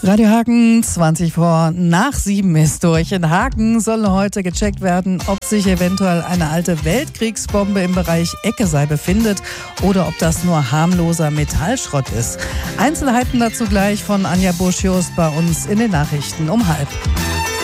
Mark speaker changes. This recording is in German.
Speaker 1: Radio Hagen, 20 vor nach 7 ist durch. In Hagen soll heute gecheckt werden, ob sich eventuell eine alte Weltkriegsbombe im Bereich Eckesei befindet oder ob das nur harmloser Metallschrott ist. Einzelheiten dazu gleich von Anja Buschius bei uns in den Nachrichten um 12:30.